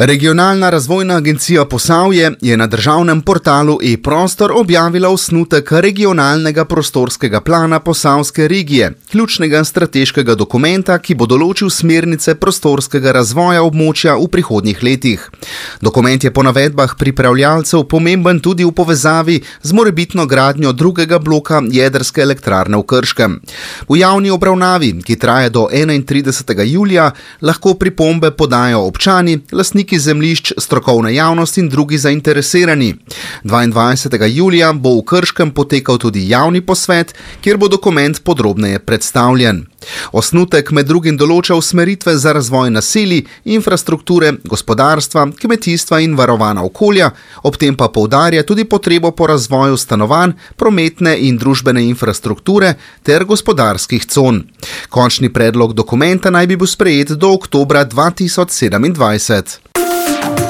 Regionalna razvojna agencija Posavje je na državnem portalu e-prostor objavila osnutek regionalnega prostorskega plana Posavske regije, ključnega strateškega dokumenta, ki bo določil smernice prostorskega razvoja območja v prihodnjih letih. Dokument je po navedbah pripravljalcev pomemben tudi v povezavi z morebitno gradnjo drugega bloka jedrske elektrarne v Krškem. V javni obravnavi, ki traja do 31. julija, lahko pripombe podajo občani, lastniki zemljišč, strokovna javnost in drugi zainteresirani. 22. julija bo v Krškem potekal tudi javni posvet, kjer bo dokument podrobneje predstavljen. Osnutek med drugim določa usmeritve za razvoj naselij, infrastrukture, gospodarstva, kmetijstva in varovana okolja, ob tem pa poudarja tudi potrebo po razvoju stanovanj, prometne in družbene infrastrukture ter gospodarskih con. Končni predlog dokumenta naj bi bil sprejet do oktobra 2027.